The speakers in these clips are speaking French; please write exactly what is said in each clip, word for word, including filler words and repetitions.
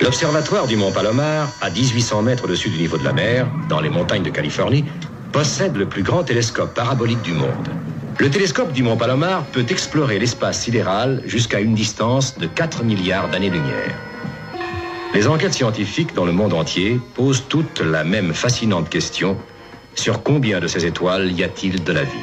L'observatoire du mont Palomar, à dix-huit cents mètres au-dessus du niveau de la mer, dans les montagnes de Californie, possède le plus grand télescope parabolique du monde. Le télescope du mont Palomar peut explorer l'espace sidéral jusqu'à une distance de quatre milliards d'années-lumière. Les enquêtes scientifiques dans le monde entier posent toutes la même fascinante question: sur combien de ces étoiles y a-t-il de la vie?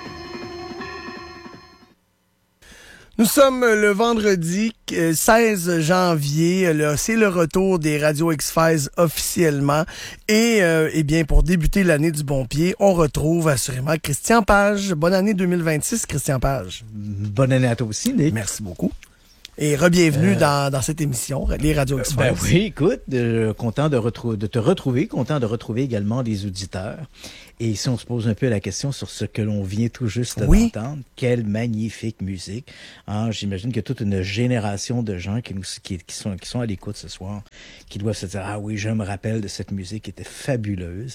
Nous sommes le vendredi seize janvier, là, c'est le retour des Radio X-Files officiellement. Et euh, eh bien, pour débuter l'année du bon pied, on retrouve assurément Christian Page. Bonne année deux mille vingt-six, Christian Page. Bonne année à toi aussi, Nick. Merci beaucoup. Et re-bienvenue euh, dans, dans cette émission, les Radio X-Files. Ben oui, écoute, euh, content de, retrou- de te retrouver, content de retrouver également des auditeurs. Et ici, on se pose un peu la question sur ce que l'on vient tout juste oui. d'entendre. Quelle magnifique musique. Hein, j'imagine qu'il y a toute une génération de gens qui, nous, qui, qui, sont, qui sont à l'écoute ce soir, qui doivent se dire « Ah oui, je me rappelle de cette musique qui était fabuleuse ».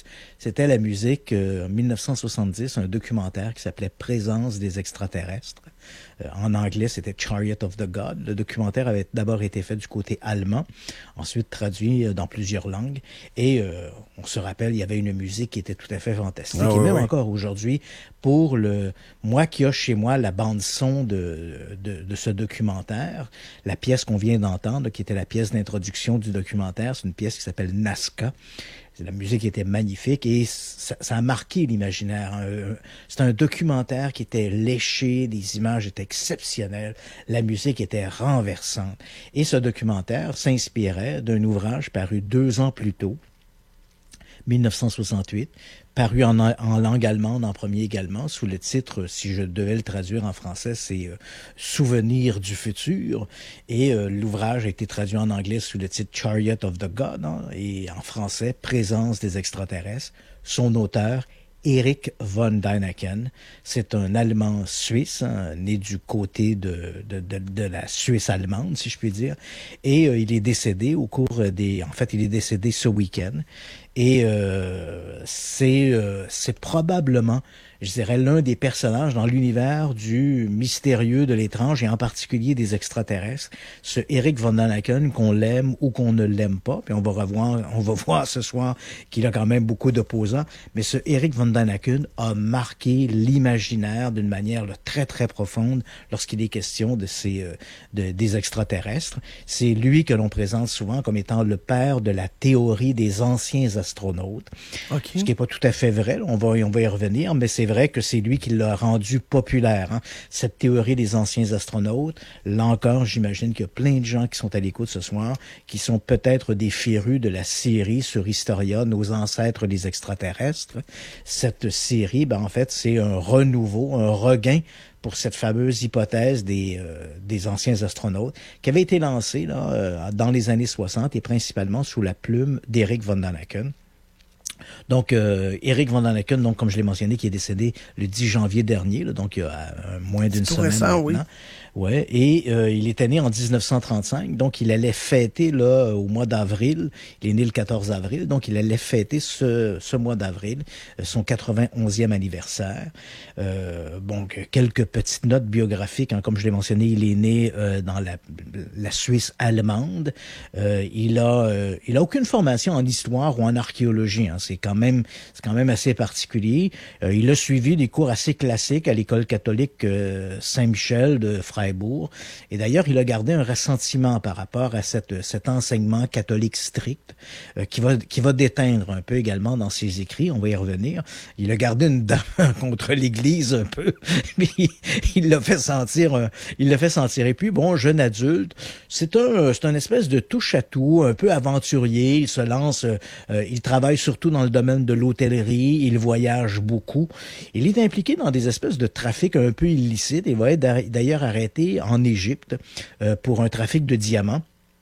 C'était la musique, euh, en dix-neuf cent soixante-dix, un documentaire qui s'appelait « Présence des extraterrestres ». Euh, en anglais, c'était Chariot of the God. Le documentaire avait d'abord été fait du côté allemand, ensuite traduit dans plusieurs langues. Et euh, on se rappelle, il y avait une musique qui était tout à fait fantastique. Ah, et oui, même oui. encore aujourd'hui, pour le moi qui a chez moi la bande-son de, de, de ce documentaire, la pièce qu'on vient d'entendre, qui était la pièce d'introduction du documentaire, c'est une pièce qui s'appelle Nazca. La musique était magnifique et ça, ça a marqué l'imaginaire. C'est un documentaire qui était léché, les images étaient exceptionnelles, la musique était renversante. Et ce documentaire s'inspirait d'un ouvrage paru deux ans plus tôt, dix-neuf cent soixante-huit, paru en, en langue allemande en premier également, sous le titre, si je devais le traduire en français, c'est euh, « Souvenirs du futur ». Et euh, l'ouvrage a été traduit en anglais sous le titre « Chariot of the God hein, » et en français « Présence des extraterrestres ». Son auteur, Erich von Däniken, c'est un Allemand suisse, hein, né du côté de, de, de, de la Suisse allemande, si je puis dire. Et euh, il est décédé au cours des... En fait, il est décédé ce week-end. Et euh, c'est euh, c'est probablement, je dirais, l'un des personnages dans l'univers du mystérieux, de l'étrange et en particulier des extraterrestres. Ce Erich von Däniken, qu'on l'aime ou qu'on ne l'aime pas, puis on va revoir, on va voir ce soir qu'il a quand même beaucoup d'opposants. Mais ce Erich von Däniken a marqué l'imaginaire d'une manière là, très très profonde lorsqu'il est question de ces euh, de, des extraterrestres. C'est lui que l'on présente souvent comme étant le père de la théorie des anciens astronautes. Okay. Ce qui n'est pas tout à fait vrai, on va, on va y revenir, mais c'est vrai que c'est lui qui l'a rendu populaire. Hein. Cette théorie des anciens astronautes, là encore, j'imagine qu'il y a plein de gens qui sont à l'écoute ce soir, qui sont peut-être des férus de la série sur Historia, nos ancêtres les extraterrestres. Cette série, ben, en fait, c'est un renouveau, un regain pour cette fameuse hypothèse des, euh, des anciens astronautes qui avait été lancée là, euh, dans les années soixante et principalement sous la plume d'Erich von Däniken. Donc, euh, Erich von Däniken, donc, comme je l'ai mentionné, qui est décédé le dix janvier dernier, là, donc il y a euh, moins d'une semaine récent, maintenant. Oui. Ouais, et euh, il était né en dix-neuf cent trente-cinq, donc il allait fêter là au mois d'avril. Il est né le quatorze avril, donc il allait fêter ce, ce mois d'avril son quatre-vingt-onzième anniversaire. Euh, donc quelques petites notes biographiques, hein, comme je l'ai mentionné, il est né euh, dans la, la Suisse allemande. Euh, il a euh, il a aucune formation en histoire ou en archéologie. Hein, c'est quand même c'est quand même assez particulier. Euh, il a suivi des cours assez classiques à l'école catholique euh, Saint-Michel de Freiburg. Et d'ailleurs, il a gardé un ressentiment par rapport à cette, cet enseignement catholique strict euh, qui va qui va déteindre un peu également dans ses écrits. On va y revenir. Il a gardé une dent contre l'Église un peu, mais il l'a fait sentir, euh, il l'a fait sentir. Et puis bon, jeune adulte, c'est un c'est un espèce de touche à tout, un peu aventurier. Il se lance, euh, il travaille surtout dans le domaine de l'hôtellerie. Il voyage beaucoup. Il est impliqué dans des espèces de trafics un peu illicites et va être d'ailleurs arrêté en Égypte euh, pour un trafic de diamants.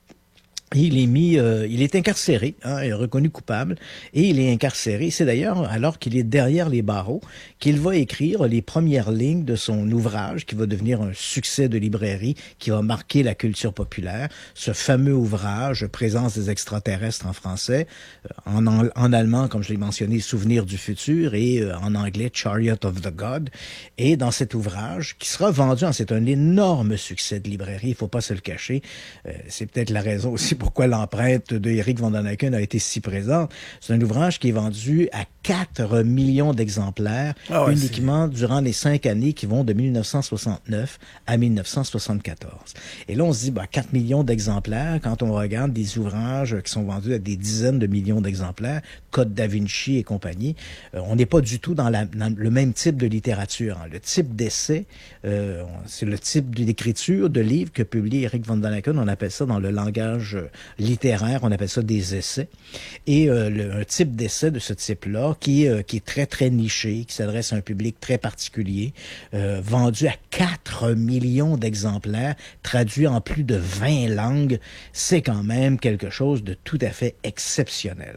Il est mis, euh, il est incarcéré, hein, il est reconnu coupable, et il est incarcéré. C'est d'ailleurs alors qu'il est derrière les barreaux qu'il va écrire les premières lignes de son ouvrage qui va devenir un succès de librairie, qui va marquer la culture populaire. Ce fameux ouvrage, Présence des extraterrestres en français, en, en, en allemand, comme je l'ai mentionné, Souvenirs du futur, et euh, en anglais, Chariot of the God. Et dans cet ouvrage, qui sera vendu, hein, c'est un énorme succès de librairie, il faut pas se le cacher. Euh, c'est peut-être la raison aussi pourquoi l'empreinte de Eric von Daniken a été si présente. C'est un ouvrage qui est vendu à quatre millions d'exemplaires ah ouais, uniquement c'est... durant les cinq années qui vont de mille neuf cent soixante-neuf à mille neuf cent soixante-quatorze. Et là, on se dit, bah, quatre millions d'exemplaires, quand on regarde des ouvrages qui sont vendus à des dizaines de millions d'exemplaires, Code da Vinci et compagnie, euh, on n'est pas du tout dans, la, dans le même type de littérature. Hein. Le type d'essai, euh, c'est le type d'écriture, de livre que publie Eric von Daniken. On appelle ça dans le langage littéraire, on appelle ça des essais. Et euh, le, un type d'essai de ce type-là, qui, euh, qui est très, très niché, qui s'adresse à un public très particulier, euh, vendu à quatre millions d'exemplaires, traduit en plus de vingt langues, c'est quand même quelque chose de tout à fait exceptionnel.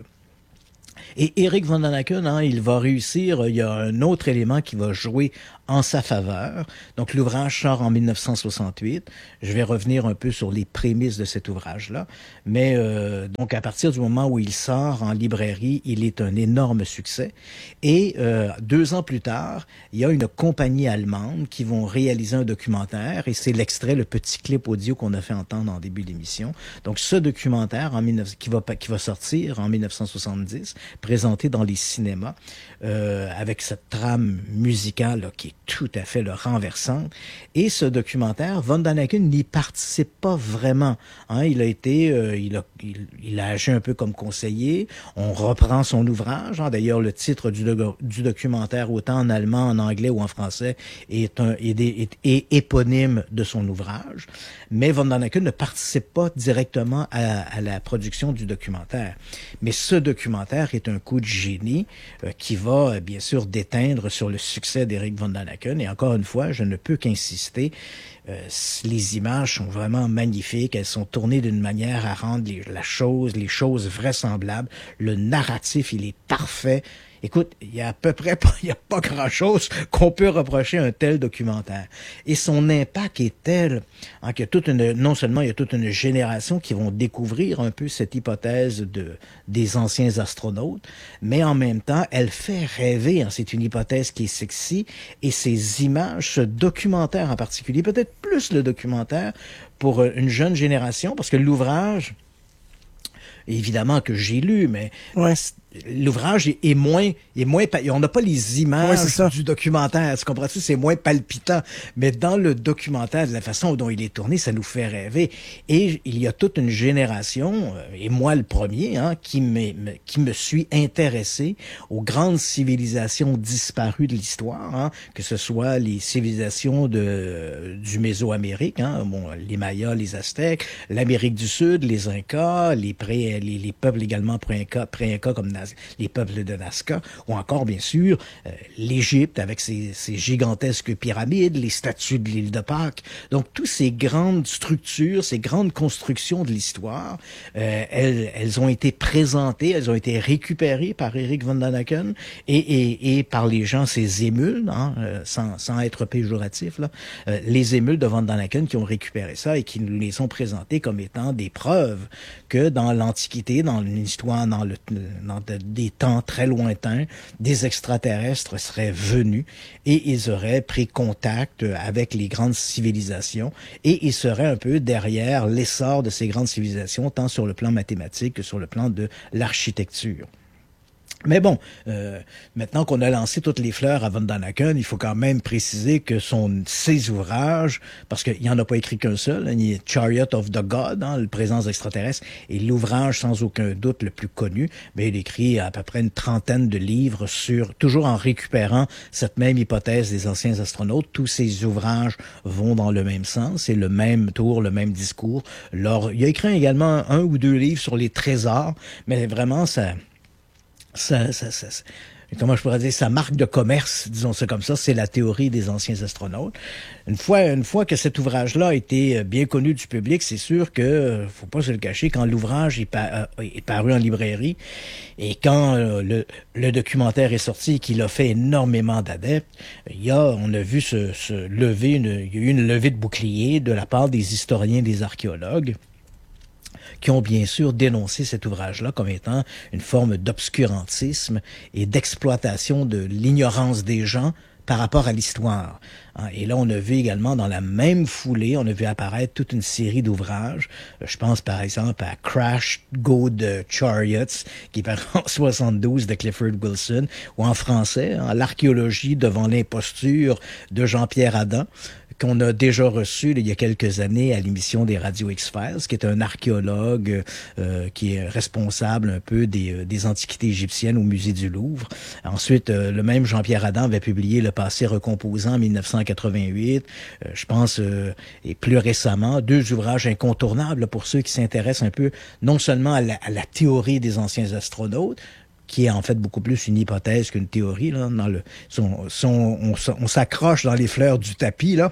Et Eric von Daniken, hein, il va réussir, il y a un autre élément qui va jouer en sa faveur. Donc, l'ouvrage sort en mille neuf cent soixante-huit. Je vais revenir un peu sur les prémices de cet ouvrage-là. Mais euh, donc, à partir du moment où il sort en librairie, il est un énorme succès. Et euh, deux ans plus tard, il y a une compagnie allemande qui vont réaliser un documentaire. Et c'est l'extrait, le petit clip audio qu'on a fait entendre en début d'émission. Donc, ce documentaire en mille neuf cents, qui va, qui va sortir en mille neuf cent soixante-dix, présenté dans les cinémas, euh, avec cette trame musicale là, qui est tout à fait le renversante. Et ce documentaire, von Daniken n'y participe pas vraiment. Hein, il a été, euh, il, a, il, il a agi un peu comme conseiller. On reprend son ouvrage. Hein. D'ailleurs, le titre du, du documentaire, autant en allemand, en anglais ou en français, est, un, est, est, est éponyme de son ouvrage. Mais von Daniken ne participe pas directement à, à la production du documentaire. Mais ce documentaire est un coup de génie euh, qui va, euh, bien sûr, déteindre sur le succès d'Eric von Daniken. Et encore une fois, je ne peux qu'insister, euh, les images sont vraiment magnifiques. Elles sont tournées d'une manière à rendre les, la chose, les choses vraisemblables. Le narratif, il est parfait. Écoute, il y a à peu près pas, il y a pas grand-chose qu'on peut reprocher à un tel documentaire. Et son impact est tel hein, qu'il y a toute une, non seulement il y a toute une génération qui vont découvrir un peu cette hypothèse de des anciens astronautes, mais en même temps, elle fait rêver. Hein, c'est une hypothèse qui est sexy et ces images, ce documentaire en particulier, peut-être plus le documentaire pour une jeune génération, parce que l'ouvrage, évidemment que j'ai lu, mais ouais. L'ouvrage est, est moins, est moins, on n'a pas les images ouais, du documentaire, tu comprends-tu? C'est moins palpitant. Mais dans le documentaire, de la façon dont il est tourné, ça nous fait rêver. Et il y a toute une génération, et moi le premier, hein, qui me, qui me suis intéressé aux grandes civilisations disparues de l'histoire, hein, que ce soit les civilisations de, du Mésoamérique, hein, bon, les Mayas, les Aztèques, l'Amérique du Sud, les Incas, les pré, les, les peuples également pré-Incas, pré-Incas comme les peuples de Nazca, ou encore, bien sûr, euh, l'Égypte avec ses, ses gigantesques pyramides, les statues de l'île de Pâques. Donc, toutes ces grandes structures, ces grandes constructions de l'histoire, euh, elles, elles ont été présentées, elles ont été récupérées par Eric von Daniken et, et, et par les gens, ces émules, hein, euh, sans, sans être péjoratif, là, euh, les émules de von Daniken qui ont récupéré ça et qui nous les ont présentées comme étant des preuves que dans l'Antiquité, dans l'histoire, dans le dans de, des temps très lointains, des extraterrestres seraient venus et ils auraient pris contact avec les grandes civilisations et ils seraient un peu derrière l'essor de ces grandes civilisations, tant sur le plan mathématique que sur le plan de l'architecture. Mais bon, euh, maintenant qu'on a lancé toutes les fleurs à von Daniken, il faut quand même préciser que son, ses ouvrages, parce qu'il n'y en a pas écrit qu'un seul, hein, il y a Chariot of the God, hein, le présence extraterrestre, et l'ouvrage sans aucun doute le plus connu, mais il écrit à peu près une trentaine de livres sur, toujours en récupérant cette même hypothèse des anciens astronautes. Tous ces ouvrages vont dans le même sens, c'est le même tour, le même discours. Alors, il a écrit également un ou deux livres sur les trésors, mais vraiment, ça... Ça, ça, ça, ça, comment je pourrais dire, sa marque de commerce, disons ça comme ça, c'est la théorie des anciens astronautes. Une fois, une fois que cet ouvrage-là a été bien connu du public, c'est sûr que, faut pas se le cacher, quand l'ouvrage est, pa- est paru en librairie et quand euh, le, le documentaire est sorti et qu'il a fait énormément d'adeptes, il y a, on a vu se, se lever une, il y a eu une levée de bouclier de la part des historiens, des archéologues, qui ont bien sûr dénoncé cet ouvrage-là comme étant une forme d'obscurantisme et d'exploitation de l'ignorance des gens par rapport à l'histoire. Et là, on a vu également dans la même foulée, on a vu apparaître toute une série d'ouvrages. Je pense par exemple à Crash Good Chariots, qui est paru en soixante-douze de Clifford Wilson, ou en français, hein, L'archéologie devant l'imposture de Jean-Pierre Adam, qu'on a déjà reçu là, il y a quelques années à l'émission des Radio X-Files, qui est un archéologue euh, qui est responsable un peu des, des antiquités égyptiennes au musée du Louvre. Ensuite, euh, le même Jean-Pierre Adam avait publié Le passé recomposant en mille neuf cent quatre-vingt-huit. Euh, je pense, euh, et plus récemment, deux ouvrages incontournables pour ceux qui s'intéressent un peu non seulement à la, à la théorie des anciens astronautes, qui est en fait beaucoup plus une hypothèse qu'une théorie. Là, dans le, son, son, on, on s'accroche dans les fleurs du tapis. Là.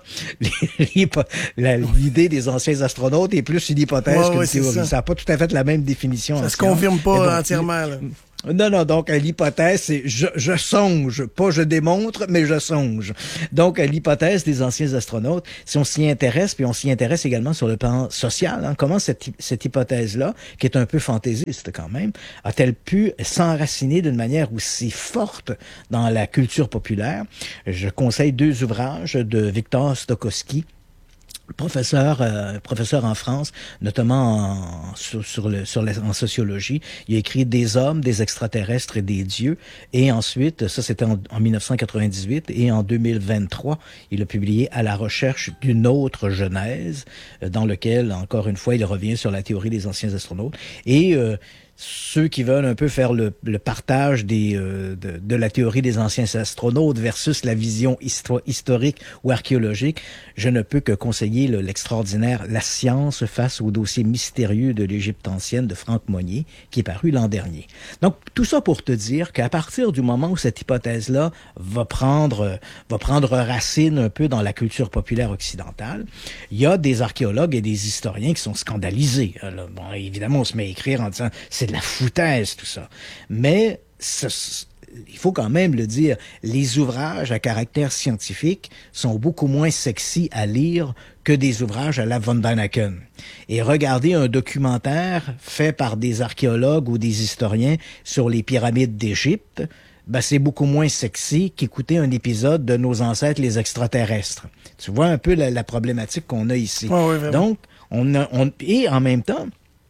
L'idée des anciens astronautes est plus une hypothèse ouais, qu'une ouais, théorie. Ça n'a pas tout à fait la même définition. Ça se confirme pas bon, entièrement. Là. Non, non, donc l'hypothèse, c'est je, je songe, pas je démontre, mais je songe. Donc l'hypothèse des anciens astronautes, si on s'y intéresse, puis on s'y intéresse également sur le plan social, hein, comment cette, cette hypothèse-là, qui est un peu fantaisiste quand même, a-t-elle pu s'enraciner d'une manière aussi forte dans la culture populaire? Je conseille deux ouvrages de Victor Stokowski, professeur euh, professeur en France, notamment en, sur, sur le sur la, en sociologie. Il a écrit Des hommes, des extraterrestres et des dieux. Et ensuite, ça c'était en, en mille neuf cent quatre-vingt-dix-huit, et en deux mille vingt-trois, il a publié À la recherche d'une autre genèse, dans lequel, encore une fois, il revient sur la théorie des anciens astronautes. Et euh, ceux qui veulent un peu faire le, le partage des, euh, de, de la théorie des anciens astronautes versus la vision histo- historique ou archéologique, je ne peux que conseiller le, l'extraordinaire La science face au dossier mystérieux de l'Égypte ancienne de Franck Monnier, qui est paru l'an dernier. Donc, tout ça pour te dire qu'à partir du moment où cette hypothèse-là va prendre, va prendre racine un peu dans la culture populaire occidentale, il y a des archéologues et des historiens qui sont scandalisés. Alors, bon, évidemment, on se met à écrire en disant c'est de la foutaise, tout ça. Mais ce, il faut quand même le dire, les ouvrages à caractère scientifique sont beaucoup moins sexy à lire que des ouvrages à la von Däniken. Et regarder un documentaire fait par des archéologues ou des historiens sur les pyramides d'Égypte, ben c'est beaucoup moins sexy qu'écouter un épisode de Nos ancêtres les extraterrestres. Tu vois un peu la, la problématique qu'on a ici. Ouais, ouais, Donc, on a, on, et en même temps,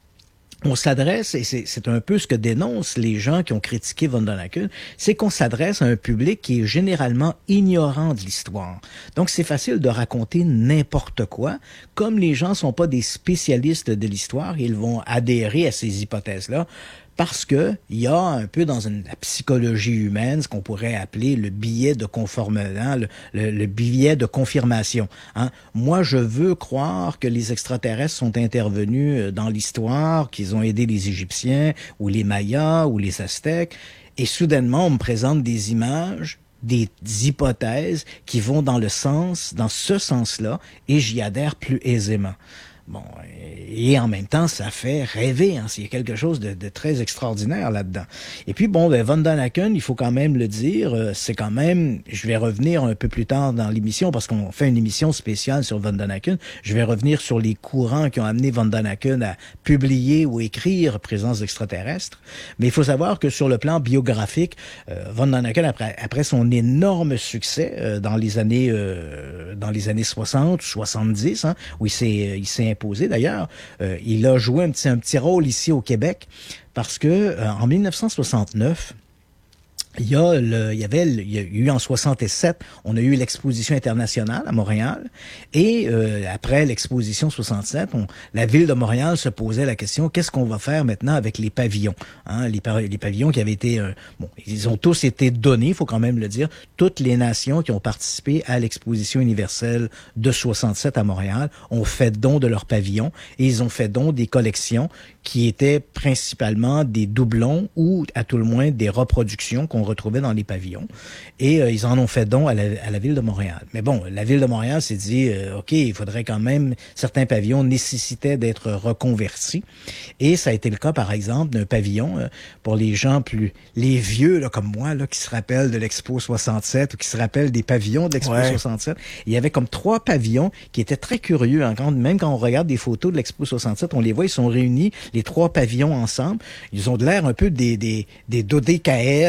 on s'adresse, et c'est, c'est un peu ce que dénoncent les gens qui ont critiqué von Däniken, c'est qu'on s'adresse à un public qui est généralement ignorant de l'histoire. Donc, c'est facile de raconter n'importe quoi. Comme les gens sont pas des spécialistes de l'histoire, ils vont adhérer à ces hypothèses-là, parce que il y a un peu dans une, la psychologie humaine ce qu'on pourrait appeler le biais de conformement, le, le, le biais de confirmation. Hein? Moi, je veux croire que les extraterrestres sont intervenus dans l'histoire, qu'ils ont aidé les Égyptiens ou les Mayas ou les Aztèques, et soudainement on me présente des images, des hypothèses qui vont dans le sens, dans ce sens-là, et j'y adhère plus aisément. Bon, et en même temps, ça fait rêver. Hein. Il y a quelque chose de, de très extraordinaire là-dedans. Et puis, bon, ben, von Däniken, il faut quand même le dire, euh, c'est quand même, je vais revenir un peu plus tard dans l'émission, parce qu'on fait une émission spéciale sur von Däniken, je vais revenir sur les courants qui ont amené von Däniken à publier ou écrire Présence extraterrestre. Mais il faut savoir que sur le plan biographique, euh, von Däniken, après, après son énorme succès euh, dans les années euh, dans les années soixante, soixante-dix, hein, où il s'est, il s'est imposé d'ailleurs. Euh, il a joué un petit, un petit rôle ici au Québec parce que euh, en mille neuf cent soixante-neuf, il y a le, il y avait, il y a eu en soixante-sept, on a eu l'exposition internationale à Montréal, et euh, après l'exposition soixante-sept, on, la ville de Montréal se posait la question, qu'est-ce qu'on va faire maintenant avec les pavillons, hein, les, les pavillons qui avaient été, euh, bon, ils ont tous été donnés, il faut quand même le dire, toutes les nations qui ont participé à l'exposition universelle de soixante-sept à Montréal ont fait don de leurs pavillons, et ils ont fait don des collections qui étaient principalement des doublons ou à tout le moins des reproductions qu'on retrouvait dans les pavillons. Et euh, ils en ont fait don à la, à la ville de Montréal. Mais bon, la ville de Montréal s'est dit, euh, OK, il faudrait quand même, certains pavillons nécessitaient d'être reconvertis. Et ça a été le cas, par exemple, d'un pavillon euh, pour les gens plus, les vieux là, comme moi, là, qui se rappellent de l'Expo soixante-sept ou qui se rappellent des pavillons de l'Expo ouais. soixante-sept. Il y avait comme trois pavillons qui étaient très curieux. Hein, quand, même quand on regarde des photos de l'Expo soixante-sept, on les voit, ils sont réunis, les trois pavillons ensemble. Ils ont de l'air un peu des, des, des dodécaèdres ou des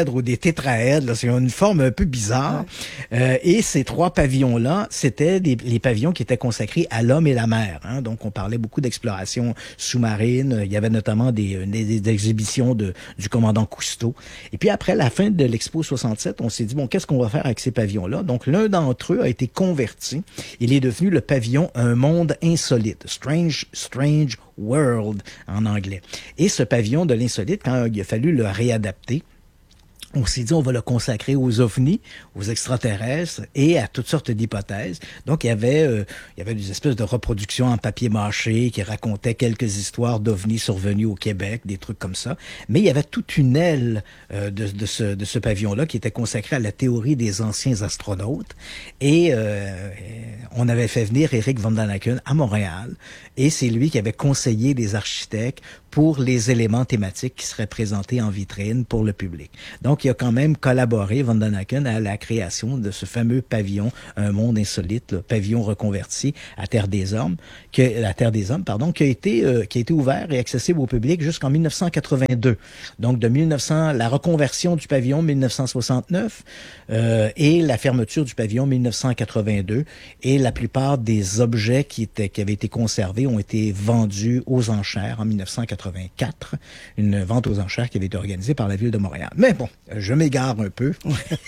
tétraèdres, là, c'est une forme un peu bizarre. Ouais. Euh, et ces trois pavillons-là, c'était des, les pavillons qui étaient consacrés à l'homme et la mer. Hein. Donc, on parlait beaucoup d'exploration sous-marine. Il y avait notamment des, des, des exhibitions de, du commandant Cousteau. Et puis, après la fin de l'Expo soixante-sept, on s'est dit, bon, qu'est-ce qu'on va faire avec ces pavillons-là? Donc, l'un d'entre eux a été converti. Il est devenu le pavillon Un monde insolite. Strange, Strange World en anglais. Et ce pavillon de l'insolite, quand il a fallu le réadapter, on s'est dit, on va le consacrer aux ovnis, aux extraterrestres et à toutes sortes d'hypothèses. Donc, il y avait, euh, il y avait des espèces de reproductions en papier mâché qui racontaient quelques histoires d'ovnis survenus au Québec, des trucs comme ça. Mais il y avait toute une aile euh, de, de ce, de ce pavillon-là qui était consacrée à la théorie des anciens astronautes. Et euh, on avait fait venir Eric Von Daniken à Montréal. Et c'est lui qui avait conseillé les architectes pour les éléments thématiques qui seraient présentés en vitrine pour le public. Donc, il a quand même collaboré, Von Daniken, à la création de ce fameux pavillon, Un monde insolite, là, pavillon reconverti à Terre des Hommes, que, à Terre des Hommes, pardon, qui a été, euh, qui a été ouvert et accessible au public jusqu'en mille neuf cent quatre-vingt-deux. Donc, de mille neuf cents, la reconversion du pavillon mille neuf cent soixante-neuf euh, et la fermeture du pavillon mille neuf cent quatre-vingt-deux. Et la plupart des objets qui étaient, qui avaient été conservés ont été vendus aux enchères en mille neuf cent quatre-vingt-quatre. Une vente aux enchères qui avait été organisée par la Ville de Montréal. Mais bon, je m'égare un peu.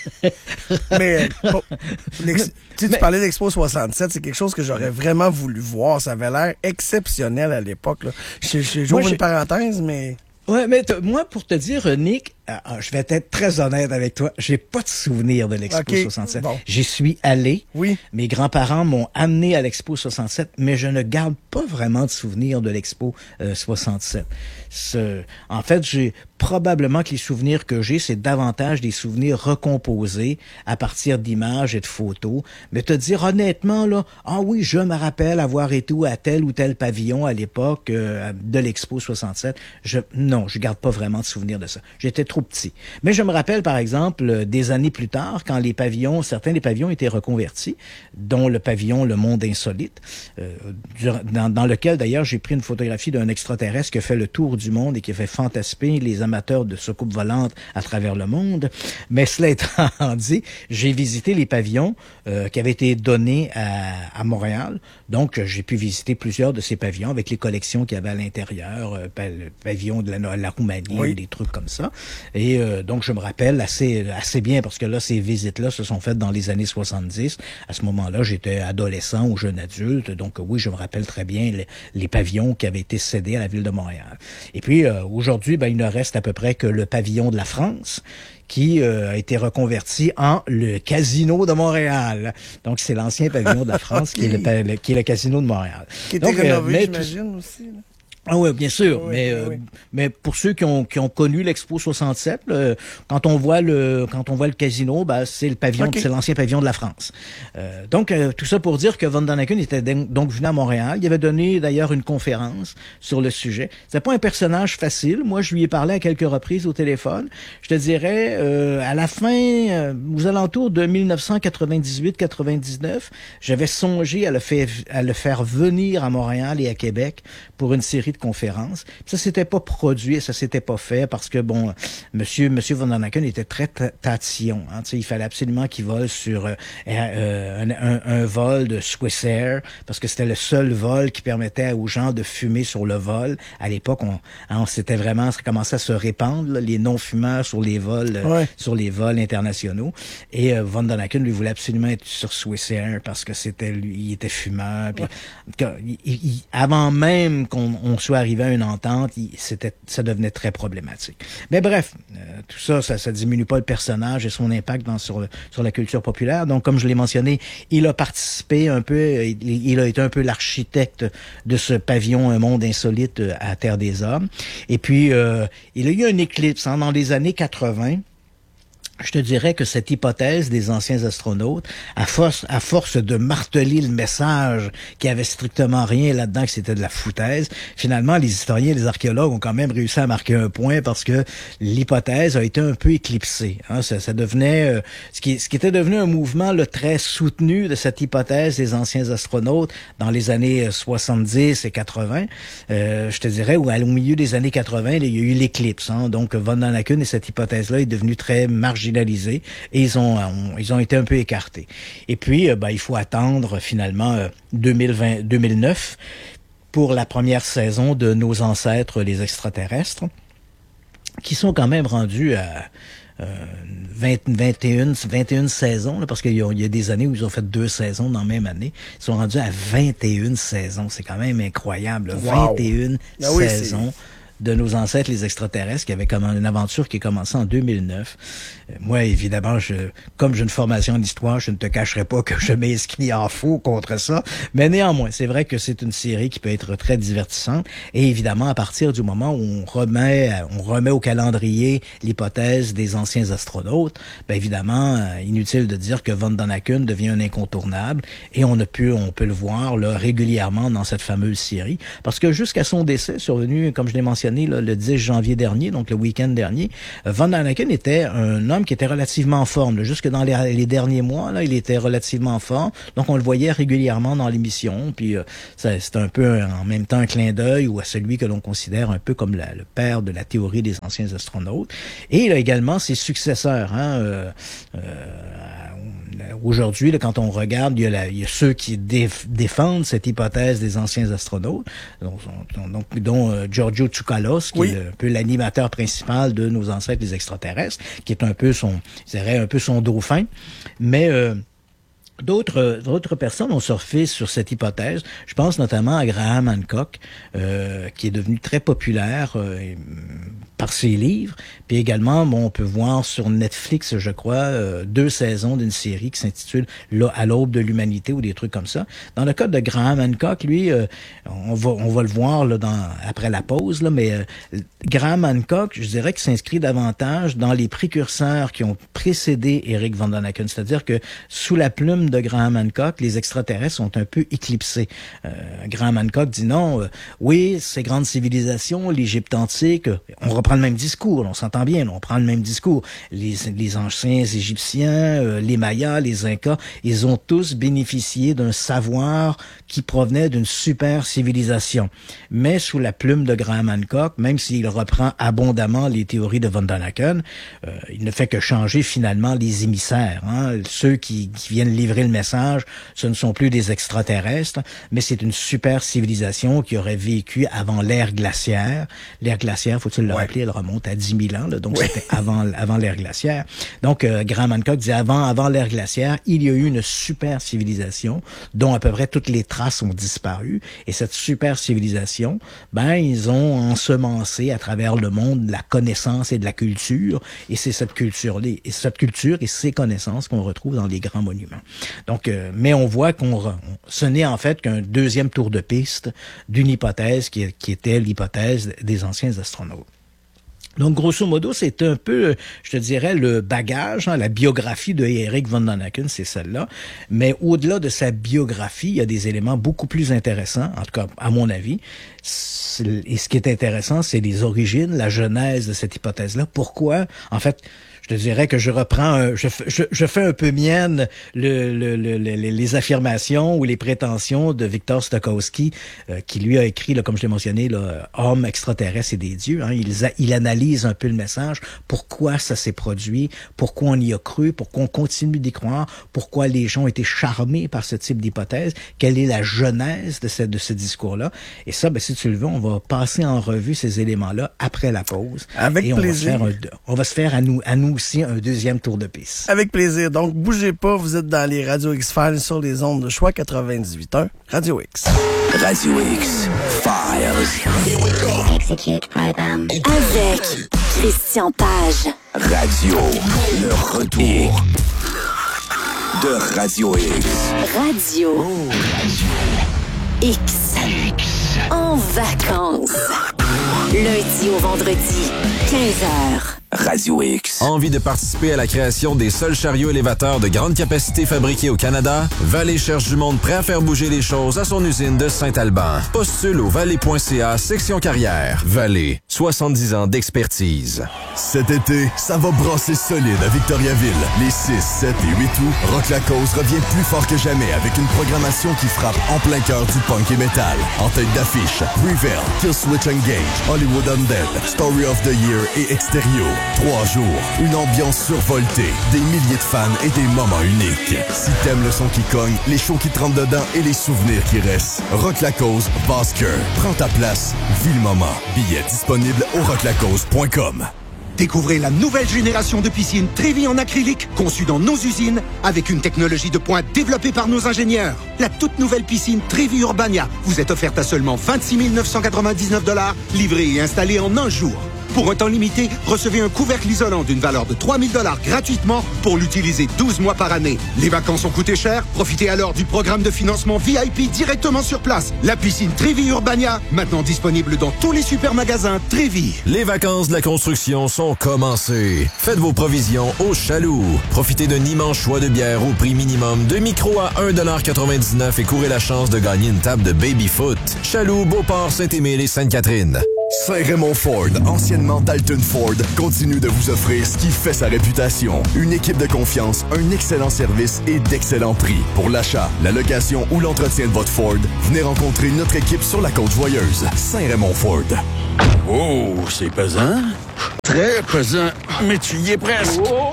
Mais, bon, tu sais, tu parlais d'Expo soixante-sept, c'est quelque chose que j'aurais vraiment voulu voir. Ça avait l'air exceptionnel à l'époque, là. Je, je, j'ouvre une parenthèse, mais... Ouais, mais moi, pour te dire, Nick, euh, je vais être très honnête avec toi, j'ai pas de souvenir de l'Expo okay, soixante-sept. Bon. J'y suis allé. Oui. Mes grands-parents m'ont amené à l'Expo soixante-sept, mais je ne garde pas vraiment de souvenir de l'Expo euh, soixante-sept. Ce, en fait, j'ai probablement que les souvenirs que j'ai, c'est davantage des souvenirs recomposés à partir d'images et de photos. Mais te dire honnêtement, là, ah oui, je me rappelle avoir été à tel ou tel pavillon à l'époque euh, de l'Expo soixante-sept. Je, non, je garde pas vraiment de souvenirs de ça. J'étais trop petit. Mais je me rappelle, par exemple, des années plus tard, quand les pavillons, certains des pavillons étaient reconvertis, dont le pavillon Le Monde Insolite, euh, dans, dans lequel, d'ailleurs, j'ai pris une photographie d'un extraterrestre qui a fait le tour du monde et qui a fait fantasmer les amateurs de soucoupes volantes à travers le monde. Mais cela étant dit, j'ai visité les pavillons euh, qui avaient été donnés à, à Montréal. Donc, j'ai pu visiter plusieurs de ces pavillons avec les collections qu'il y avait à l'intérieur, euh, le pavillon de la, la Roumanie, oui. Des trucs comme ça. Et euh, donc, je me rappelle assez assez bien parce que là, ces visites-là se sont faites dans les années soixante-dix. À ce moment-là, j'étais adolescent ou jeune adulte. Donc, oui, je me rappelle très bien les, les pavillons qui avaient été cédés à la Ville de Montréal. Et puis, euh, aujourd'hui, ben, il ne reste à peu près que le pavillon de la France qui euh, a été reconverti en le Casino de Montréal. Donc, c'est l'ancien pavillon de la France okay. qui, est le, qui est le Casino de Montréal. Qui était Donc, rénové, euh, j'imagine, aussi. Là. Ah oui, bien sûr, oui, mais oui, euh, oui. mais pour ceux qui ont qui ont connu l'Expo soixante-sept, là, quand on voit le quand on voit le casino, ben c'est le pavillon, okay. c'est l'ancien pavillon de la France. Euh, donc euh, tout ça pour dire que Von Daniken était donc venu à Montréal. Il avait donné d'ailleurs une conférence sur le sujet. C'est pas un personnage facile. Moi, je lui ai parlé à quelques reprises au téléphone. Je te dirais euh, à la fin, euh, aux alentours de mille neuf cent quatre-vingt-dix-huit quatre-vingt-dix-neuf, j'avais songé à le faire à le faire venir à Montréal et à Québec pour une série de conférence. Ça s'était pas produit, ça s'était pas fait parce que bon, monsieur monsieur Von Daniken était très tatillon. Hein, il fallait absolument qu'il vole sur euh, euh, un, un, un vol de Swissair parce que c'était le seul vol qui permettait aux gens de fumer sur le vol. À l'époque, on, on s'était vraiment, ça commençait à se répandre là, les non-fumeurs sur les vols, ouais. euh, sur les vols internationaux. Et euh, Von Daniken lui voulait absolument être sur Swissair parce que c'était lui, il était fumeur. Puis, ouais. il, il, avant même qu'on on soit arrivé à une entente, il, c'était, ça devenait très problématique. Mais bref, euh, tout ça, ça, ça diminue pas le personnage et son impact dans, sur, sur la culture populaire. Donc, comme je l'ai mentionné, il a participé un peu, il, il a été un peu l'architecte de ce pavillon Un monde insolite à Terre des Hommes. Et puis, euh, il a eu un éclipse hein, dans les années quatre-vingt. Je te dirais que cette hypothèse des anciens astronautes, à force, à force de marteler le message qui avait strictement rien là-dedans, que c'était de la foutaise, finalement, les historiens et les archéologues ont quand même réussi à marquer un point parce que l'hypothèse a été un peu éclipsée. Hein. Ça, ça devenait, euh, ce qui, ce qui était devenu un mouvement là, très soutenu de cette hypothèse des anciens astronautes dans les années soixante-dix et quatre-vingt. Euh, je te dirais, où, au milieu des années quatre-vingt, là, il y a eu l'éclipse. Hein. Donc, Von Daniken et cette hypothèse-là est devenue très marginale marginalisés et ils ont, ont ils ont été un peu écartés. Et puis, euh, ben, il faut attendre finalement euh, deux mille vingt, deux mille neuf pour la première saison de Nos ancêtres les extraterrestres, qui sont quand même rendus à euh, vingt, vingt et un, vingt et un saisons, là, parce qu'il y a, il y a des années où ils ont fait deux saisons dans la même année. Ils sont rendus à vingt et une saisons. C'est quand même incroyable. Wow. vingt et une ah oui, saisons. C'est... de Nos ancêtres les extraterrestres, qui avait comme une aventure qui a commencé en deux mille neuf. Euh, moi, évidemment, je, comme j'ai une formation en histoire, je ne te cacherai pas que je m'inscris en faux contre ça. Mais néanmoins, c'est vrai que c'est une série qui peut être très divertissante. Et évidemment, à partir du moment où on remet, on remet au calendrier l'hypothèse des anciens astronautes, ben évidemment, euh, inutile de dire que Von Däniken devient un incontournable. Et on a pu, on peut le voir là, régulièrement dans cette fameuse série. Parce que jusqu'à son décès, survenu, comme je l'ai mentionné, Là, le dix janvier dernier, donc le week-end dernier, Von Däniken était un homme qui était relativement en forme. Là. Jusque dans les, les derniers mois, là, il était relativement en forme. Donc, on le voyait régulièrement dans l'émission. Puis, euh, ça, c'est un peu en même temps un clin d'œil ou à celui que l'on considère un peu comme la, le père de la théorie des anciens astronautes. Et il a également ses successeurs. Hein, euh, euh, Aujourd'hui, là, quand on regarde, il y a, la, il y a ceux qui déf, défendent cette hypothèse des anciens astronautes, donc, donc, dont euh, Giorgio Tsoukalos, qui oui. est le, un peu l'animateur principal de Nos ancêtres les extraterrestres, qui est un peu son, je dirais, un peu son dauphin. Mais euh, D'autres, d'autres personnes ont surfé sur cette hypothèse. Je pense notamment à Graham Hancock, euh, qui est devenu très populaire euh, par ses livres. Puis également, bon, on peut voir sur Netflix, je crois, euh, deux saisons d'une série qui s'intitule « À l'aube de l'humanité » ou des trucs comme ça. Dans le cas de Graham Hancock, lui, euh, on va on va le voir là, dans, après la pause, là, mais euh, Graham Hancock, je dirais qu'il s'inscrit davantage dans les précurseurs qui ont précédé Eric Von Däniken. C'est-à-dire que sous la plume de Graham Hancock, les extraterrestres sont un peu éclipsés. Euh, Graham Hancock dit non, euh, oui, ces grandes civilisations, l'Égypte antique, euh, on reprend le même discours, on s'entend bien, on prend le même discours. Les, les anciens Égyptiens, euh, les Mayas, les Incas, ils ont tous bénéficié d'un savoir qui provenait d'une super civilisation. Mais sous la plume de Graham Hancock, même s'il reprend abondamment les théories de Von Däniken, euh, il ne fait que changer finalement les émissaires, hein, ceux qui, qui viennent livrer le message, ce ne sont plus des extraterrestres, mais c'est une super civilisation qui aurait vécu avant l'ère glaciaire. L'ère glaciaire, faut-il le ouais. rappeler, elle remonte à dix mille ans, là, donc ouais. c'était avant avant l'ère glaciaire. Donc, euh, Graham Hancock dit avant avant l'ère glaciaire, il y a eu une super civilisation dont à peu près toutes les traces ont disparu. Et cette super civilisation, ben, ils ont ensemencé à travers le monde la connaissance et de la culture. Et c'est cette culture, et cette culture et ces connaissances qu'on retrouve dans les grands monuments. Donc, euh, mais on voit qu'on on, ce n'est en fait qu'un deuxième tour de piste d'une hypothèse qui, qui était l'hypothèse des anciens astronautes. Donc, grosso modo, c'est un peu, je te dirais, le bagage, hein, la biographie de Eric Von Däniken, c'est celle-là. Mais au-delà de sa biographie, il y a des éléments beaucoup plus intéressants, en tout cas, à mon avis. Et ce qui est intéressant, c'est les origines, la genèse de cette hypothèse-là. Pourquoi? En fait, je te dirais que je reprends, un, je, je, je fais un peu mienne le, le, le, le, les affirmations ou les prétentions de Victor Stokowski, euh, qui lui a écrit, là, comme je l'ai mentionné, là, Hommes, extraterrestres et des dieux. Hein, il, il analyse un peu le message, pourquoi ça s'est produit, pourquoi on y a cru, pourquoi on continue d'y croire, pourquoi les gens ont été charmés par ce type d'hypothèse, quelle est la genèse de ce, de ce discours-là. Et ça, ben, si tu le veux, on va passer en revue ces éléments-là après la pause. Avec et plaisir. On va, faire un, on va se faire à nous, à nous aussi un deuxième tour de piste. Avec plaisir. Donc, bougez pas, vous êtes dans les Radio X-Files sur les ondes de choix quatre-vingt-dix-huit point un, Radio X. Radio X-Files. Execute program. Avec Christian Page. Radio, le retour de Radio X. Radio. Oh, Radio X. X. En vacances. Lundi au vendredi, quinze heures. Radio X. Envie de participer à la création des seuls chariots élévateurs de grande capacité fabriqués au Canada? Vallée cherche du monde prêt à faire bouger les choses à son usine de Saint-Alban. Postule au vallée point c a, section carrière. Vallée, soixante-dix ans d'expertise. Cet été, ça va brasser solide à Victoriaville. Les six, sept et huit août, Rock La Cause revient plus fort que jamais avec une programmation qui frappe en plein cœur du punk et metal. En tête d'affiche, Prevail, Killswitch Engage, Hollywood Undead, Story of the Year et Extérieur. Trois jours, une ambiance survoltée, des milliers de fans et des moments uniques. Si t'aimes le son qui cogne, les shows qui te rentrent dedans et les souvenirs qui restent, Rock La Cause, Basse-Cœur. Prends ta place, vis le moment. Billets disponibles au rock la cause point com. Découvrez la nouvelle génération de piscines Trévi en acrylique, conçue dans nos usines, avec une technologie de pointe développée par nos ingénieurs. La toute nouvelle piscine Trévi Urbania vous est offerte à seulement vingt-six mille neuf cent quatre-vingt-dix-neuf dollars, livrée et installée en un jour. Pour un temps limité, recevez un couvercle isolant d'une valeur de trois mille dollars gratuitement pour l'utiliser douze mois par année. Les vacances ont coûté cher? Profitez alors du programme de financement V I P directement sur place. La piscine Trévi Urbania, maintenant disponible dans tous les supermagasins Trévi. Les vacances de la construction sont commencées. Faites vos provisions au Chaloux. Profitez d'un immense choix de bières au prix minimum de micro à un dollar quatre-vingt-dix-neuf et courez la chance de gagner une table de baby-foot. Chaloux, Beauport, Saint-Émile et Sainte-Catherine. Saint-Raymond Ford, anciennement Dalton Ford, continue de vous offrir ce qui fait sa réputation. Une équipe de confiance, un excellent service et d'excellents prix. Pour l'achat, la location ou l'entretien de votre Ford, venez rencontrer notre équipe sur la Côte-Joyeuse. Saint-Raymond Ford. Oh, c'est pesant. Très pesant. Mais tu y es presque. Oh,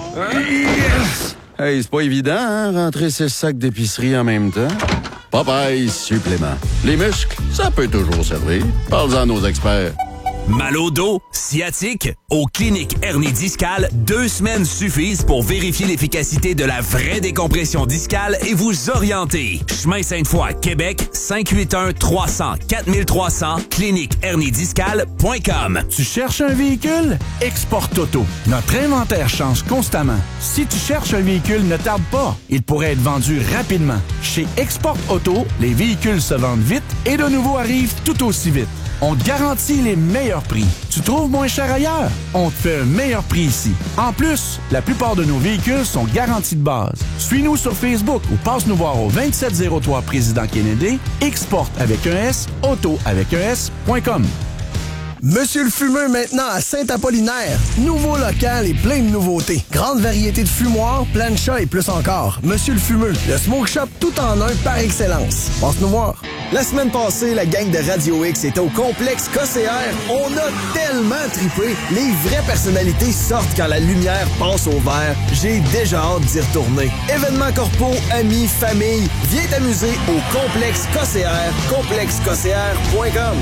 yes! Hey, c'est pas évident, hein, rentrer ces sacs d'épicerie en même temps. Popeye supplément. Les muscles, ça peut toujours servir. Parle-en à nos experts. Mal au dos, sciatique, aux cliniques hernie discale, deux semaines suffisent pour vérifier l'efficacité de la vraie décompression discale et vous orienter. Chemin Sainte-Foy, Québec, cinq huit un trois zéro zéro quatre trois zéro zéro, clinique hernie discale point com. Tu cherches un véhicule? Export Auto. Notre inventaire change constamment. Si tu cherches un véhicule, ne tarde pas. Il pourrait être vendu rapidement. Chez Export Auto, les véhicules se vendent vite et de nouveaux arrivent tout aussi vite. On te garantit les meilleurs prix. Tu trouves moins cher ailleurs? On te fait un meilleur prix ici. En plus, la plupart de nos véhicules sont garantis de base. Suis-nous sur Facebook ou passe nous voir au vingt-sept zéro trois Président Kennedy, Export avec un S, Auto avec un S point com. Monsieur le Fumeux maintenant à Saint-Apollinaire. Nouveau local et plein de nouveautés. Grande variété de fumoirs, plancha et plus encore. Monsieur le Fumeux, le smoke shop tout en un par excellence. Passe nous voir. La semaine passée, la gang de Radio X était au complexe K C R. On a tellement trippé. Les vraies personnalités sortent quand la lumière passe au vert. J'ai déjà hâte d'y retourner. Événements corpo, amis, famille, viens t'amuser au complexe K C R, complexe k c r point com.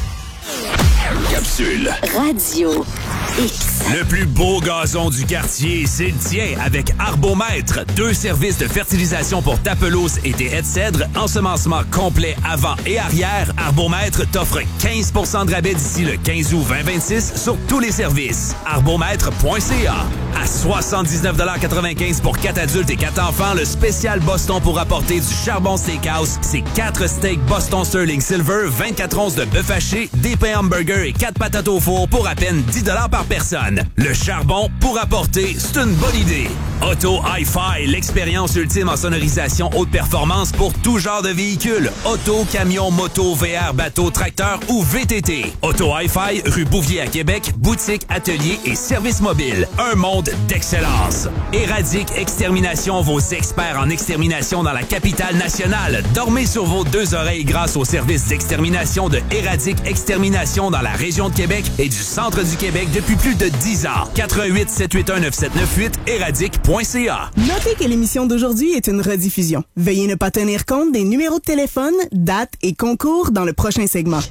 Capsule. Radio X. Le plus beau gazon du quartier, c'est le tien avec Arbomètre. Deux services de fertilisation pour ta pelouse et tes haies de cèdre, ensemencement complet avant et arrière. Arbomètre t'offre quinze pour cent de rabais d'ici le quinze août vingt vingt-six sur tous les services. arbomètre point c a. À soixante-dix-neuf quatre-vingt-quinze pour quatre adultes et quatre enfants, le spécial Boston pour apporter du charbon steakhouse. C'est quatre steaks Boston Sterling Silver, vingt-quatre onces de bœuf haché, des pains hamburgers et quatre patates au four pour à peine dix dollars par personne. Le charbon pour apporter, c'est une bonne idée. Auto Hi-Fi, l'expérience ultime en sonorisation haute performance pour tout genre de véhicules. Auto, camion, moto, V R, bateau, tracteur ou V T T. Auto Hi-Fi, rue Bouvier à Québec, boutique, atelier et service mobile. Un monde d'excellence. Éradique Extermination, vos experts en extermination dans la capitale nationale. Dormez sur vos deux oreilles grâce au service d'extermination de Éradique Extermination dans la région de Québec et du centre du Québec depuis plus de dix ans. quatre un huit sept huit un neuf sept neuf huit, éradique point c a. Notez que l'émission d'aujourd'hui est une rediffusion. Veuillez ne pas tenir compte des numéros de téléphone, dates et concours dans le prochain segment.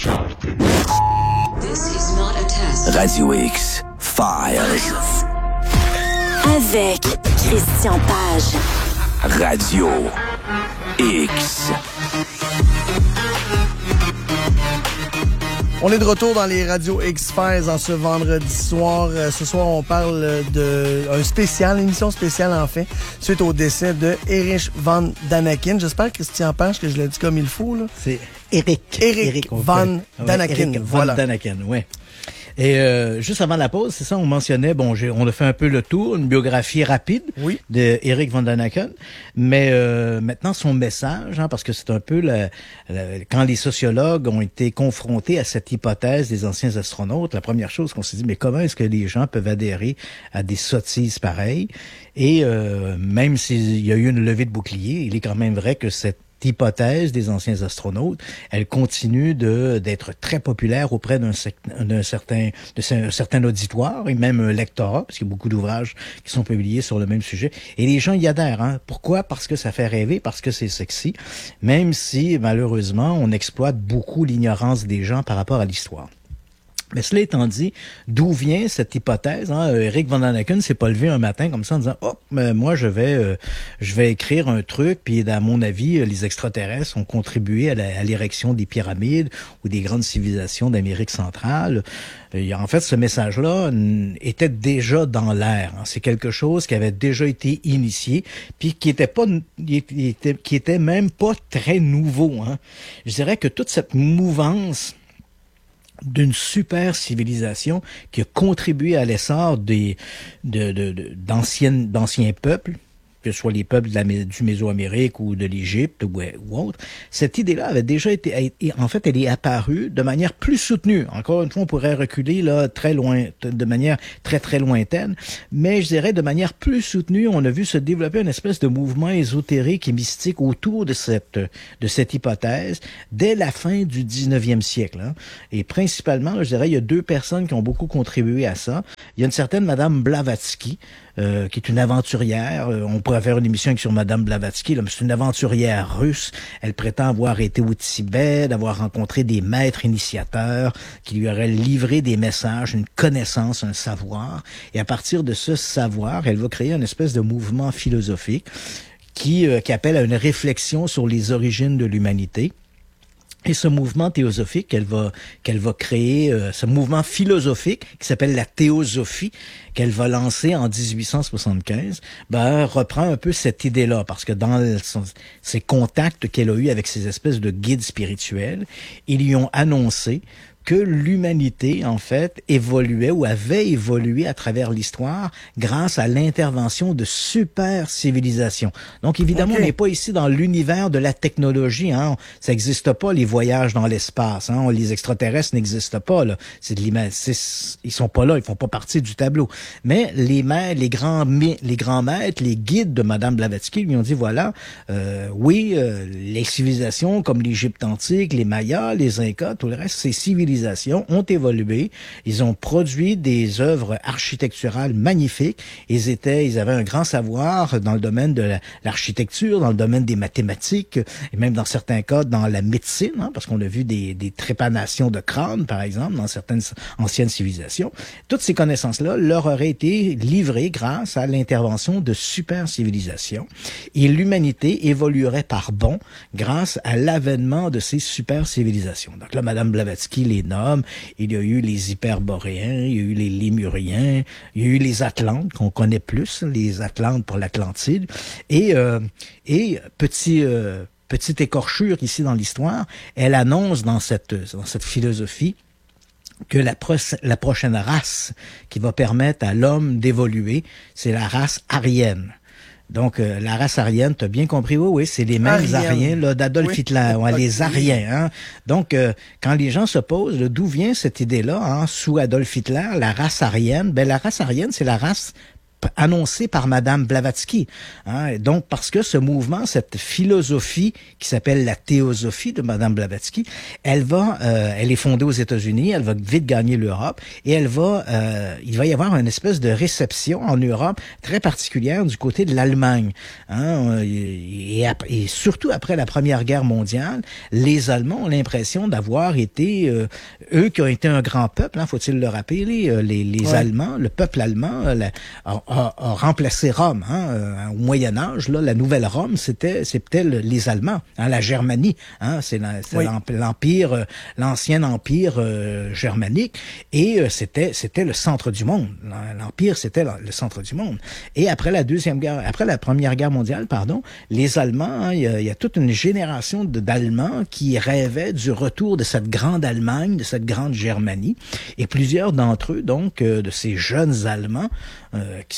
Radio X Files. Avec Christian Page. Radio X. On est de retour dans les radios X-Files en ce vendredi soir. Euh, ce soir, on parle de un spécial, une émission spéciale en fait, suite au décès de Erich von Däniken. J'espère, Christian Page, que je l'ai dit comme il faut, là. C'est Eric. Eric, Eric von Däniken. Eric voilà. von Däniken, oui. Et euh, juste avant la pause, c'est ça, on mentionnait, bon, j'ai, on a fait un peu le tour, une biographie rapide oui. de Erich von Däniken, mais euh, maintenant son message, hein, parce que c'est un peu la, la, quand les sociologues ont été confrontés à cette hypothèse des anciens astronautes, la première chose qu'on s'est dit, mais comment est-ce que les gens peuvent adhérer à des sottises pareilles? Et euh, même s'il y a eu une levée de bouclier, il est quand même vrai que cette cette hypothèse des anciens astronautes, elle continue de d'être très populaire auprès d'un, d'un certain de un certain auditoire et même un lectorat, parce qu'il y a beaucoup d'ouvrages qui sont publiés sur le même sujet. Et les gens y adhèrent. Hein? Pourquoi? Parce que ça fait rêver, parce que c'est sexy, même si malheureusement on exploite beaucoup l'ignorance des gens par rapport à l'histoire. Mais cela étant dit, d'où vient cette hypothèse? Hein? Eric Von Däniken s'est pas levé un matin comme ça en disant « Oh, mais moi je vais euh, je vais écrire un truc, puis à mon avis, les extraterrestres ont contribué à, la, à l'érection des pyramides ou des grandes civilisations d'Amérique centrale. » Et en fait, ce message-là était déjà dans l'air. Hein. C'est quelque chose qui avait déjà été initié, puis qui était pas, qui était, qui était même pas très nouveau. Hein. Je dirais que toute cette mouvance d'une super civilisation qui a contribué à l'essor des de, de, de d'anciennes d'anciens peuples, que ce soit les peuples de la, du Mésoamérique ou de l'Égypte ou, ou autre, cette idée-là avait déjà été, en fait, elle est apparue de manière plus soutenue. Encore une fois, on pourrait reculer là très loin, de manière très très lointaine, mais je dirais de manière plus soutenue, on a vu se développer une espèce de mouvement ésotérique et mystique autour de cette de cette hypothèse dès la fin du dix-neuvième siècle. Hein. Et principalement, je dirais, il y a deux personnes qui ont beaucoup contribué à ça. Il y a une certaine Madame Blavatsky, Euh, qui est une aventurière. Euh, on pourrait faire une émission sur Madame Blavatsky, là, mais c'est une aventurière russe. Elle prétend avoir été au Tibet, d'avoir rencontré des maîtres initiateurs qui lui auraient livré des messages, une connaissance, un savoir. Et à partir de ce savoir, elle va créer une espèce de mouvement philosophique qui, euh, qui appelle à une réflexion sur les origines de l'humanité. Et ce mouvement théosophique qu'elle va qu'elle va créer, euh, ce mouvement philosophique qui s'appelle la théosophie, qu'elle va lancer en dix-huit cent soixante-quinze, ben reprend un peu cette idée-là, parce que dans son, ses contacts qu'elle a eus avec ces espèces de guides spirituels, ils lui ont annoncé que l'humanité, en fait, évoluait ou avait évolué à travers l'histoire grâce à l'intervention de super civilisations. Donc, évidemment, okay. On n'est pas ici dans l'univers de la technologie. Hein. Ça n'existe pas, les voyages dans l'espace. Hein. Les extraterrestres n'existent pas. Là. C'est de c'est, ils sont pas là, ils font pas partie du tableau. Mais les maîtres, les grands, les grands maîtres, les guides de Madame Blavatsky lui ont dit, voilà, euh, oui, euh, les civilisations comme l'Égypte antique, les Mayas, les Incas, tout le reste, ces civilisations ont évolué, ils ont produit des œuvres architecturales magnifiques, ils étaient, ils avaient un grand savoir dans le domaine de la, l'architecture, dans le domaine des mathématiques, et même dans certains cas dans la médecine, hein, parce qu'on a vu des, des trépanations de crâne, par exemple, dans certaines anciennes civilisations. Toutes ces connaissances-là leur auraient été livrées grâce à l'intervention de super civilisations, et l'humanité évoluerait par bond grâce à l'avènement de ces super civilisations. Donc là, Madame Blavatsky les nomme. Il y a eu les Hyperboréens, il y a eu les Lémuriens, il y a eu les Atlantes qu'on connaît plus, les Atlantes pour l'Atlantide. Et euh, et petit euh, petite écorchure ici dans l'histoire, elle annonce dans cette dans cette philosophie que la, pro- la prochaine race qui va permettre à l'homme d'évoluer, c'est la race aryenne. Donc, euh, la race aryenne, t'as bien compris, oui, oui, c'est les mêmes Arienne. Aryens là, d'Adolf oui. Hitler, ouais, les Aryens. Hein. Donc, euh, quand les gens se posent, là, d'où vient cette idée-là, hein, sous Adolf Hitler, la race aryenne? Ben, la race aryenne, c'est la race annoncée par Madame Blavatsky. Hein. Donc, parce que ce mouvement, cette philosophie qui s'appelle la théosophie de Madame Blavatsky, elle va, euh, elle est fondée aux États-Unis, elle va vite gagner l'Europe et elle va, euh, il va y avoir une espèce de réception en Europe très particulière du côté de l'Allemagne. Hein. Et, et, et surtout après la Première Guerre mondiale, les Allemands ont l'impression d'avoir été, euh, eux qui ont été un grand peuple, hein, faut-il le rappeler, les, les ouais. Allemands, le peuple allemand, la, a, A, a remplacé Rome. Hein. Euh, au Moyen Âge, là, la nouvelle Rome, c'était c'était le, les Allemands, hein, la Germanie. Hein, c'est la, oui. l'empire, euh, l'ancien empire euh, germanique, et euh, c'était c'était le centre du monde. L'empire, c'était le centre du monde. Et après la deuxième guerre, après la première guerre mondiale, pardon, les Allemands, hein, il y a, il y a toute une génération de, d'Allemands qui rêvaient du retour de cette grande Allemagne, de cette grande Germanie, et plusieurs d'entre eux, donc, euh, de ces jeunes Allemands, euh, qui se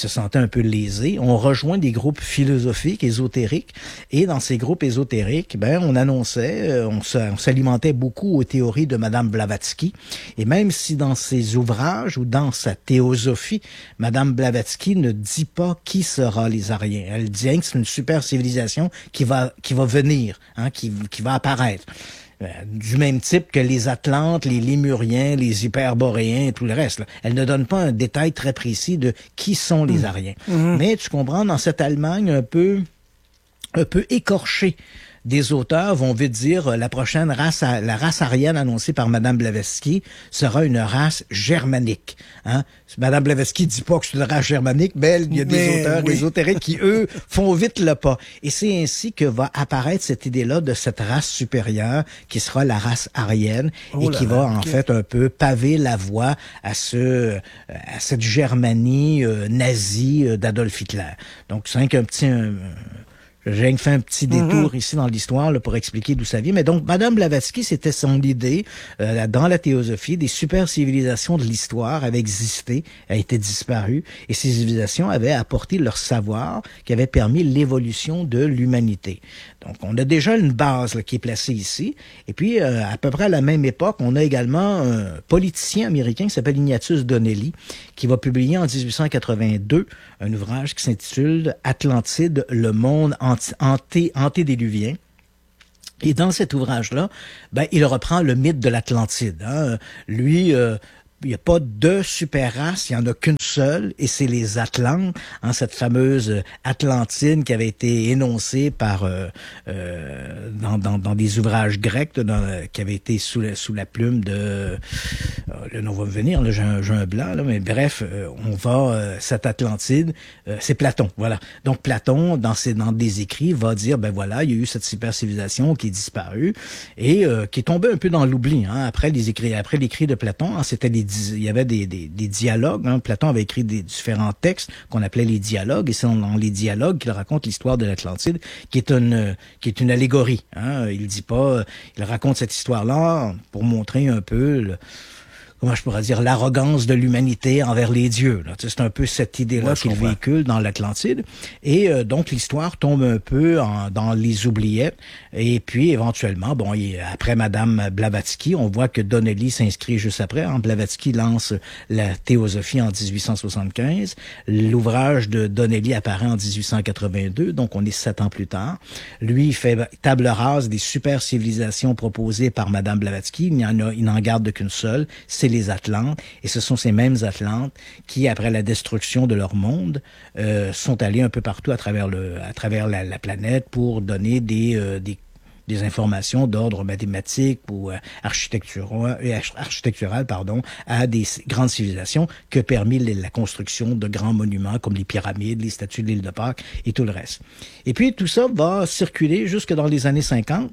se sentait un peu lésé, ont rejoint des groupes philosophiques, ésotériques. Et dans ces groupes ésotériques, ben, on annonçait, euh, on, se, on s'alimentait beaucoup aux théories de Madame Blavatsky. Et même si dans ses ouvrages ou dans sa théosophie, Madame Blavatsky ne dit pas qui sera les Ariens. Elle dit hein, que c'est une super civilisation qui va, qui va venir, hein, qui, qui va apparaître. Du même type que les Atlantes, les Lémuriens, les Hyperboréens et tout le reste. Là. Elle ne donne pas un détail très précis de qui sont les Ariens. Mmh. Mais tu comprends, dans cette Allemagne un peu, un peu écorchée, des auteurs vont vite dire la prochaine race, la race aryenne annoncée par Madame Blavatsky sera une race germanique. Hein? Madame Blavatsky dit pas que c'est une race germanique, mais il y a des mais, auteurs oui. ésotériques qui, eux, font vite le pas. Et c'est ainsi que va apparaître cette idée-là de cette race supérieure qui sera la race aryenne oh et qui va, en okay. fait, un peu paver la voie à ce, à cette Germanie euh, nazie euh, d'Adolf Hitler. Donc, c'est un petit... Un, J'ai fait un petit détour mm-hmm. ici dans l'histoire là, pour expliquer d'où ça vient. Mais donc, Madame Blavatsky, c'était son idée euh, dans la théosophie. Des super civilisations de l'histoire avaient existé, avaient été disparues. Et ces civilisations avaient apporté leur savoir qui avait permis l'évolution de l'humanité. Donc, on a déjà une base là, qui est placée ici. Et puis, euh, à peu près à la même époque, on a également un politicien américain qui s'appelle Ignatius Donnelly, qui va publier en dix-huit cent quatre-vingt-deux un ouvrage qui s'intitule « Atlantide, le monde anté, antédéluvien ». Et dans cet ouvrage-là, ben, il reprend le mythe de l'Atlantide. Hein. Lui... Euh, il n'y a pas de super race, il n'y en a qu'une seule, et c'est les Atlantes, hein, cette fameuse Atlantide qui avait été énoncée par euh, euh, dans, dans, dans des ouvrages grecs, dans, qui avait été sous la, sous la plume de... Euh, le nom va me venir, là, j'ai, un, j'ai un blanc, là, mais bref, euh, on va... Euh, cette Atlantide, euh, c'est Platon, voilà. Donc Platon, dans, ses, dans des écrits, va dire, ben voilà, il y a eu cette super civilisation qui est disparue, et euh, qui est tombée un peu dans l'oubli. Hein, après les écrits, après l'écrit de Platon, hein, c'était des il y avait des, des, des dialogues. Hein. Platon avait écrit des différents textes qu'on appelait les dialogues, et c'est dans les dialogues qu'il raconte l'histoire de l'Atlantide, qui est une qui est une allégorie. Hein. Il dit pas, il raconte cette histoire-là pour montrer un peu le, comment je pourrais dire, l'arrogance de l'humanité envers les dieux. Là. C'est un peu cette idée-là ouais, qu'il véhicule dans l'Atlantide. Et euh, donc, l'histoire tombe un peu en, dans les oubliettes. Et puis, éventuellement, bon, il, après Madame Blavatsky, on voit que Donnelly s'inscrit juste après. Hein. Blavatsky lance la théosophie en dix-huit cent soixante-quinze. L'ouvrage de Donnelly apparaît en dix-huit cent quatre-vingt-deux, donc on est sept ans plus tard. Lui, il fait table rase des super civilisations proposées par Madame Blavatsky. Il n'y en a, il n'en garde qu'une seule. C'est les Atlantes, et ce sont ces mêmes Atlantes qui, après la destruction de leur monde, euh, sont allés un peu partout à travers le, à travers la, la planète pour donner des, euh, des, des informations d'ordre mathématique ou euh, architectural, euh, architectural, pardon, à des grandes civilisations que permis la construction de grands monuments comme les pyramides, les statues de l'île de Pâques et tout le reste. Et puis tout ça va circuler jusque dans les années cinquante.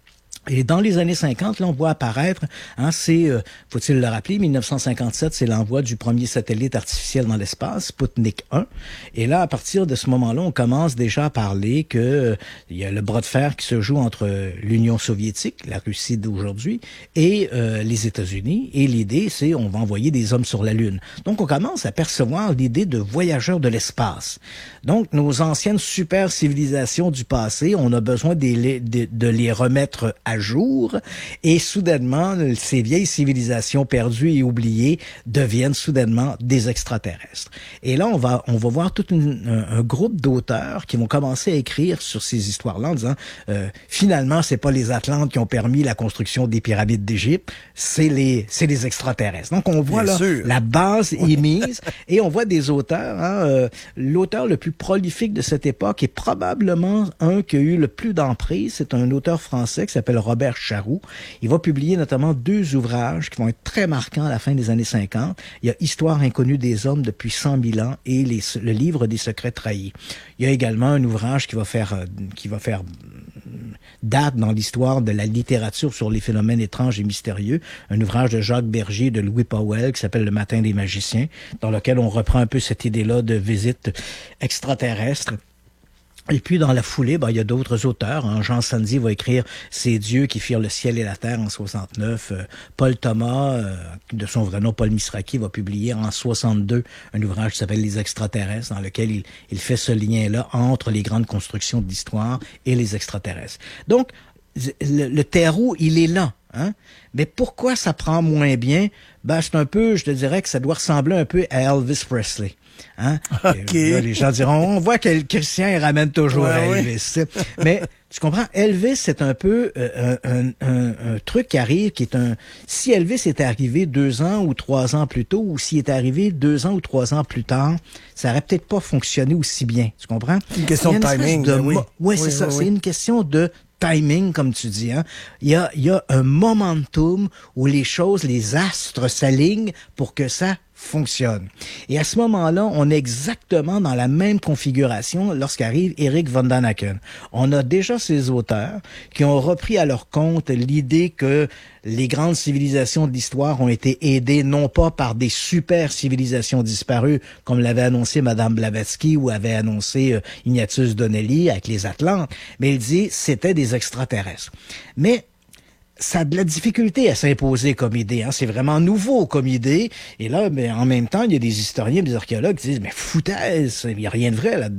Et dans les années cinquante, là, on voit apparaître, hein, c'est, euh, faut-il le rappeler, dix-neuf cent cinquante-sept, c'est l'envoi du premier satellite artificiel dans l'espace, Sputnik un. Et là, à partir de ce moment-là, on commence déjà à parler que euh, il y a le bras de fer qui se joue entre l'Union soviétique, la Russie d'aujourd'hui, et euh, les États-Unis. Et l'idée, c'est on va envoyer des hommes sur la Lune. Donc, on commence à percevoir l'idée de voyageurs de l'espace. Donc, nos anciennes super civilisations du passé, on a besoin de les, de, de les remettre à jour, et soudainement, ces vieilles civilisations perdues et oubliées deviennent soudainement des extraterrestres. Et là, on va on va voir tout une, un, un groupe d'auteurs qui vont commencer à écrire sur ces histoires-là en disant euh, finalement, c'est pas les Atlantes qui ont permis la construction des pyramides d'Égypte, c'est les c'est les extraterrestres. Donc, on voit Bien là sûr. La base est mise, et on voit des auteurs. Hein, euh, l'auteur le plus prolifique de cette époque est probablement un qui a eu le plus d'emprise. C'est un auteur français qui s'appelle Robert Charroux. Il va publier notamment deux ouvrages qui vont être très marquants à la fin des années cinquante. Il y a Histoire inconnue des hommes depuis cent mille ans et les, le livre des secrets trahis. Il y a également un ouvrage qui va faire, qui va faire date dans l'histoire de la littérature sur les phénomènes étranges et mystérieux, un ouvrage de Jacques Bergier et de Louis Powell qui s'appelle Le Matin des magiciens, dans lequel on reprend un peu cette idée-là de visite extraterrestre. Et puis, dans la foulée, ben, il y a d'autres auteurs. Hein. Jean Sandy va écrire « Ces dieux qui firent le ciel et la terre » en soixante-neuf. Euh, Paul Thomas, euh, de son vrai nom, Paul Misraki, va publier en soixante-deux un ouvrage qui s'appelle « Les extraterrestres », dans lequel il, il fait ce lien-là entre les grandes constructions de l'histoire et les extraterrestres. Donc, le, le terreau, il est là. Hein? Mais pourquoi ça prend moins bien? Ben, c'est un peu, je te dirais que ça doit ressembler un peu à Elvis Presley. Hein? Okay. Là, les gens diront, on voit que le Christian, il ramène toujours ouais, à Elvis. Ouais. Mais tu comprends, Elvis, c'est un peu euh, un, un, un truc qui arrive, qui est un... Si Elvis était arrivé deux ans ou trois ans plus tôt, ou s'il était arrivé deux ans ou trois ans plus tard, ça aurait peut-être pas fonctionné aussi bien. Tu comprends? Une question de timing. De oui, mo- oui, c'est oui, ça. Oui, c'est oui. une question de timing, comme tu dis. Hein? Il y a, il y a un momentum où les choses, les astres s'alignent pour que ça fonctionne. Et à ce moment-là, on est exactement dans la même configuration lorsqu'arrive Eric von Daniken. On a déjà ces auteurs qui ont repris à leur compte l'idée que les grandes civilisations de l'histoire ont été aidées non pas par des super civilisations disparues, comme l'avait annoncé Madame Blavatsky ou avait annoncé euh, Ignatius Donnelly avec les Atlantes, mais il dit c'était des extraterrestres. Mais ça a de la difficulté à s'imposer comme idée. Hein. C'est vraiment nouveau comme idée. Et là, ben, en même temps, il y a des historiens, des archéologues qui disent « Mais foutaise, il n'y a rien de vrai là-dedans ».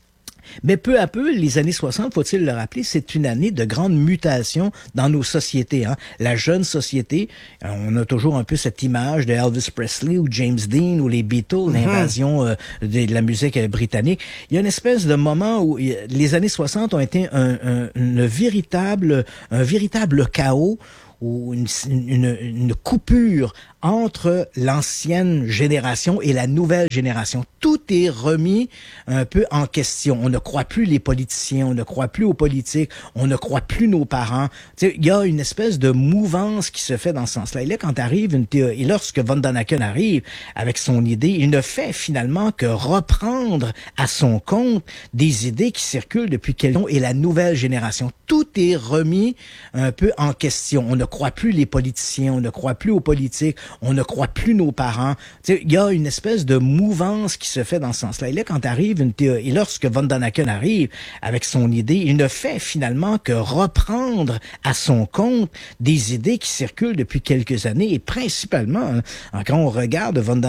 Mais peu à peu, les années soixante, faut-il le rappeler, c'est une année de grande mutation dans nos sociétés. Hein. La jeune société, on a toujours un peu cette image de Elvis Presley ou James Dean ou les Beatles, l'invasion euh, de la musique britannique. Il y a une espèce de moment où les années soixante ont été un, un, une véritable, un véritable chaos ou une, une, une coupure entre l'ancienne génération et la nouvelle génération. Tout est remis un peu en question. On ne croit plus les politiciens, on ne croit plus aux politiques, on ne croit plus nos parents. Tu sais, il y a une espèce de mouvance qui se fait dans ce sens-là. Et là, quand arrive une théorie, et lorsque von Daniken arrive avec son idée, il ne fait finalement que reprendre à son compte des idées qui circulent depuis quelques temps et la nouvelle génération. Tout est remis un peu en question. On ne croit plus les politiciens, on ne croit plus aux politiques, on ne croit plus nos parents. Tu sais, il y a une espèce de mouvance qui se fait dans ce sens-là. Et là, quand arrive une théorie, et lorsque von Daniken arrive avec son idée, il ne fait finalement que reprendre à son compte des idées qui circulent depuis quelques années et principalement, hein, quand on regarde von Daniken